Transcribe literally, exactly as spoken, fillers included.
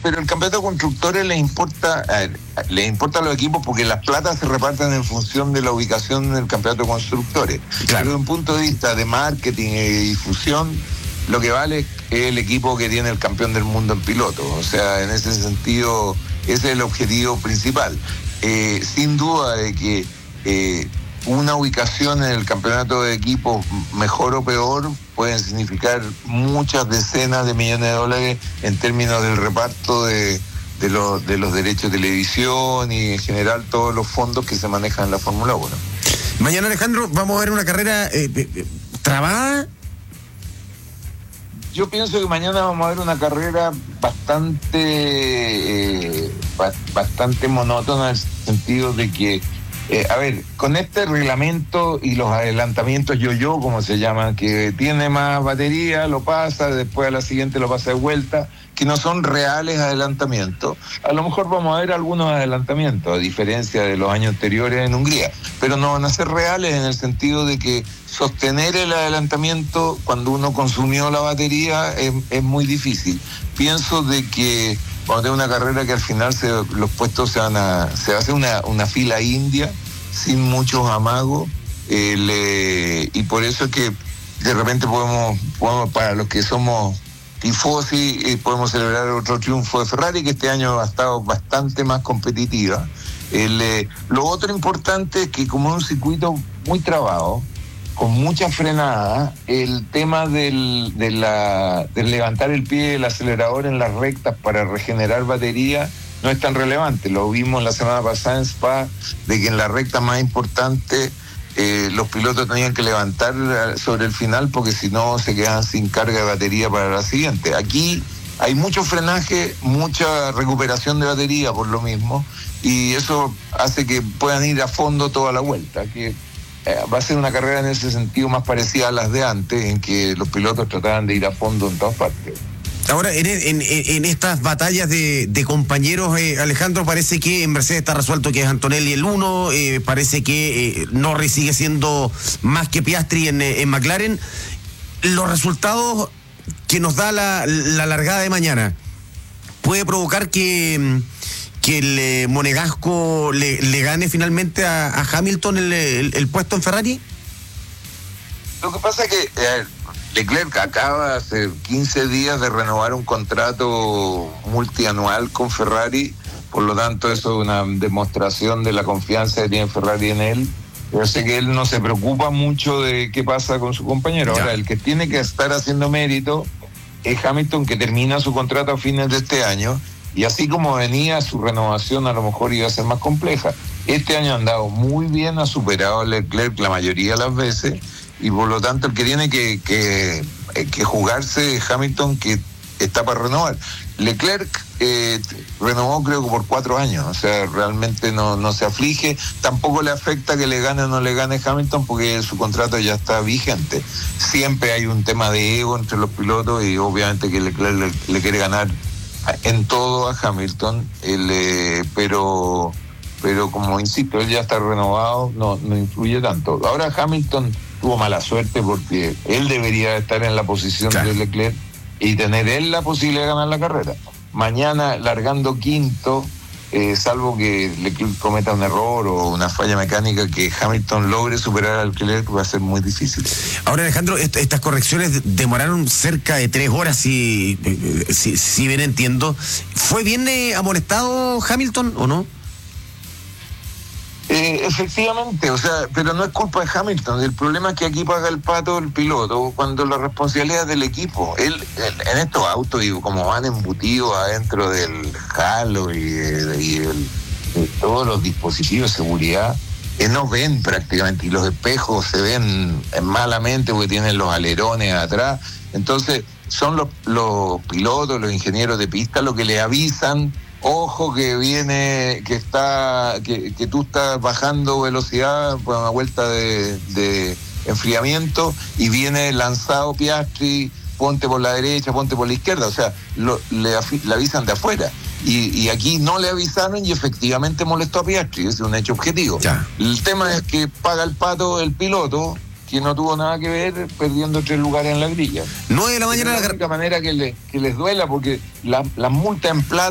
pero el campeonato de constructores les importa, a ver, les importa a los equipos porque las platas se reparten en función de la ubicación del campeonato de constructores. Claro. Pero desde un punto de vista de marketing y difusión, lo que vale es el equipo que tiene el campeón del mundo en piloto. O sea, en ese sentido, ese es el objetivo principal. Eh, sin duda de que eh, una ubicación en el campeonato de equipos, mejor o peor, pueden significar muchas decenas de millones de dólares en términos del reparto de, de, los, de los derechos de televisión y en general todos los fondos que se manejan en la Fórmula uno. Mañana, Alejandro, vamos a ver una carrera eh, eh, trabada. Yo pienso que mañana vamos a ver una carrera bastante eh, bastante monótona en el sentido de que Eh, a ver, con este reglamento y los adelantamientos yo-yo, como se llaman, que tiene más batería, lo pasa, después a la siguiente lo pasa de vuelta, que no son reales adelantamientos. A lo mejor vamos a ver algunos adelantamientos, a diferencia de los años anteriores en Hungría, pero no van a ser reales en el sentido de que sostener el adelantamiento cuando uno consumió la batería es, es muy difícil. Pienso de que vamos a tener una carrera que al final se, los puestos se van a, se hace una, una fila india sin muchos amagos, eh, le, y por eso es que de repente podemos, podemos para los que somos tifosi, eh, podemos celebrar otro triunfo de Ferrari, que este año ha estado bastante más competitiva. El, eh, lo otro importante es que como es un circuito muy trabado, con mucha frenada, el tema del, de la, del levantar el pie del acelerador en las rectas para regenerar batería no es tan relevante. Lo vimos la semana pasada en Spa, de que en la recta más importante eh, los pilotos tenían que levantar sobre el final porque si no se quedaban sin carga de batería para la siguiente. Aquí hay mucho frenaje, mucha recuperación de batería por lo mismo, y eso hace que puedan ir a fondo toda la vuelta, que Eh, va a ser una carrera en ese sentido más parecida a las de antes, en que los pilotos trataban de ir a fondo en todas partes. Ahora, en, en, en estas batallas de, de compañeros, eh, Alejandro, parece que en Mercedes está resuelto que es Antonelli el uno, eh, parece que eh, Norris sigue siendo más que Piastri en, en McLaren. Los resultados que nos da la, la largada de mañana, ¿puede provocar que... que el eh, monegasco le, le gane finalmente a, a Hamilton el, el, el puesto en Ferrari? Lo que pasa es que eh, Leclerc acaba hace quince días de renovar un contrato multianual con Ferrari, por lo tanto eso es una demostración de la confianza que tiene Ferrari en él. Yo sé que él no se preocupa mucho de qué pasa con su compañero. Ahora, el que tiene que estar haciendo mérito es Hamilton, que termina su contrato a fines de este año. Y así como venía, su renovación a lo mejor iba a ser más compleja. Este año ha andado muy bien, ha superado a Leclerc la mayoría de las veces, y por lo tanto el que tiene que, que, que jugarse es Hamilton, que está para renovar. Leclerc eh, renovó creo que por cuatro años, o sea, realmente no, no se aflige, tampoco le afecta que le gane o no le gane Hamilton porque su contrato ya está vigente. Siempre hay un tema de ego entre los pilotos y obviamente que Leclerc le, le quiere ganar en todo a Hamilton, él, eh, pero pero como insisto, él ya está renovado, no, no influye tanto. Ahora Hamilton tuvo mala suerte porque él debería estar en la posición claro. de Leclerc y tener él la posibilidad de ganar la carrera. Mañana largando quinto, eh, salvo que Leclerc cometa un error o una falla mecánica, que Hamilton logre superar al Leclerc, va a ser muy difícil. Ahora, Alejandro, est- estas correcciones demoraron cerca de tres horas, si, si, si bien entiendo. ¿Fue bien eh, amonestado Hamilton o no? Eh, efectivamente, o sea, pero no es culpa de Hamilton. El problema es que aquí paga el pato el piloto cuando la responsabilidad es del equipo. Él, él en estos autos, y como van embutidos adentro del halo y, y el, de todos los dispositivos de seguridad, eh, no ven prácticamente, y los espejos se ven malamente porque tienen los alerones atrás. Entonces son los, los pilotos, los ingenieros de pista los que le avisan: ojo que viene, que está, que, que tú estás bajando velocidad por una vuelta de, de enfriamiento y viene lanzado Piastri, ponte por la derecha, ponte por la izquierda. O sea, lo, le, le avisan de afuera. Y, y aquí no le avisaron y efectivamente molestó a Piastri, es un hecho objetivo. Ya. El tema es que paga el pato el piloto, que no tuvo nada que ver, perdiendo tres lugares en la grilla. nueve de la mañana. Es la única manera que, le, que les duela, porque la, la multa en plata